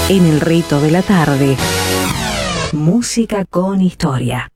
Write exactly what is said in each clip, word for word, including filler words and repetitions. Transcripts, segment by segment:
En el rito de la tarde, música con historia.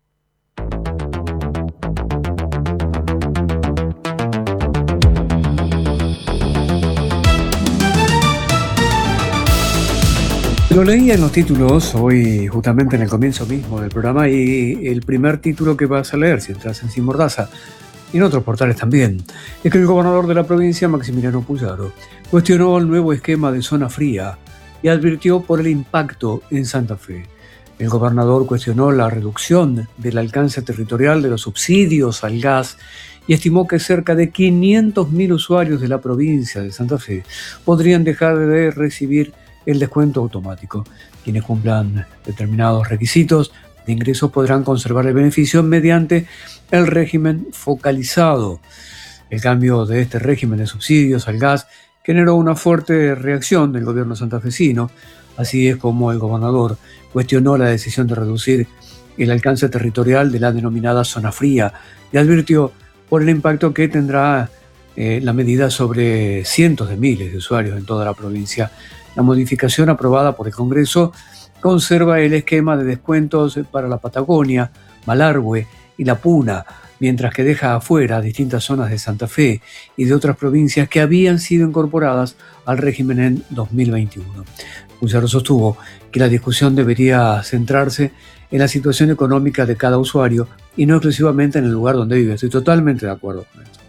Lo leía en los títulos hoy, justamente en el comienzo mismo del programa, y el primer título que vas a leer, si entras en Sin Mordaza, y en otros portales también, es que el gobernador de la provincia, Maximiliano Puyaro, cuestionó el nuevo esquema de zona fría y advirtió por el impacto en Santa Fe. El gobernador cuestionó la reducción del alcance territorial de los subsidios al gas y estimó que cerca de quinientos mil usuarios de la provincia de Santa Fe podrían dejar de recibir el descuento automático. Quienes cumplan determinados requisitos de ingresos podrán conservar el beneficio mediante el régimen focalizado. El cambio de este régimen de subsidios al gas generó una fuerte reacción del gobierno santafesino. Así es como el gobernador cuestionó la decisión de reducir el alcance territorial de la denominada zona fría y advirtió por el impacto que tendrá eh, la medida sobre cientos de miles de usuarios en toda la provincia. La modificación aprobada por el Congreso conserva el esquema de descuentos para la Patagonia, Malargüe y La Puna, mientras que deja afuera distintas zonas de Santa Fe y de otras provincias que habían sido incorporadas al régimen en dos mil veintiuno. Puyaro sostuvo que la discusión debería centrarse en la situación económica de cada usuario y no exclusivamente en el lugar donde vive. Estoy totalmente de acuerdo con esto.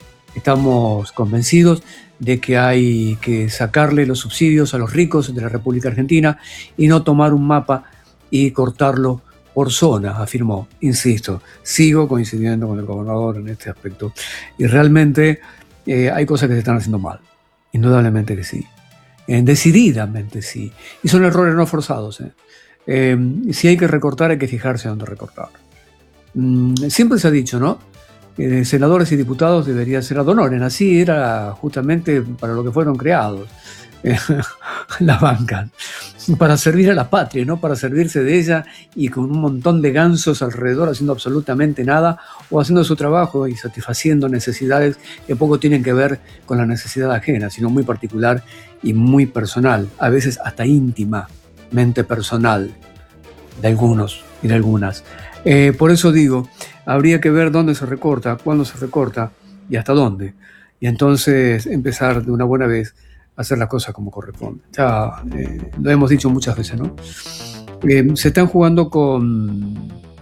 Estamos convencidos de que hay que sacarle los subsidios a los ricos de la República Argentina y no tomar un mapa y cortarlo por zona, afirmó. Insisto, sigo coincidiendo con el gobernador en este aspecto. Y realmente eh, hay cosas que se están haciendo mal. Indudablemente que sí. Eh, decididamente sí. Y son errores no forzados. Eh. Eh, si hay que recortar, hay que fijarse dónde recortar. Mm, siempre se ha dicho, ¿no? Eh, senadores y diputados deberían ser ad honorem. Así era justamente para lo que fueron creados. Eh, las bancas. Para servir a la patria, no para servirse de ella y con un montón de gansos alrededor haciendo absolutamente nada o haciendo su trabajo y satisfaciendo necesidades que poco tienen que ver con la necesidad ajena, sino muy particular y muy personal, a veces hasta íntimamente personal de algunos y de algunas. Eh, por eso digo, habría que ver dónde se recorta, cuándo se recorta y hasta dónde. Y entonces empezar de una buena vez a hacer las cosas como corresponde. Ya eh, lo hemos dicho muchas veces, ¿no? Eh, se están jugando con,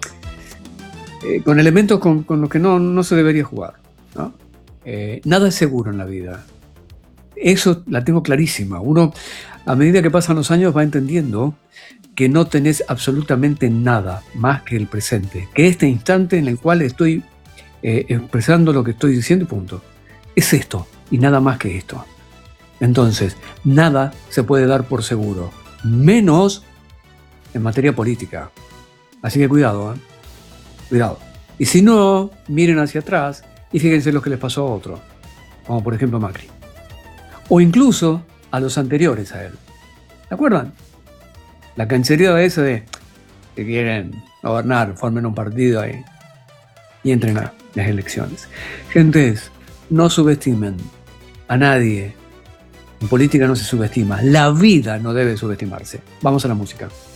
eh, con elementos con, con los que no, no se debería jugar, ¿no? Eh, nada es seguro en la vida. Eso la tengo clarísima. Uno, a medida que pasan los años, va entendiendo que no tenés absolutamente nada más que el presente, que este instante en el cual estoy eh, expresando lo que estoy diciendo y punto. Es esto y nada más que esto. Entonces, nada se puede dar por seguro, menos en materia política. Así que cuidado, ¿eh? Cuidado. Y si no, miren hacia atrás y fíjense lo que les pasó a otro, como por ejemplo Macri. O incluso a los anteriores a él. ¿Se acuerdan? La canchería esa de que quieren gobernar, formen un partido ahí y entren a las elecciones. Gentes, no subestimen a nadie. En política no se subestima. La vida no debe subestimarse. Vamos a la música.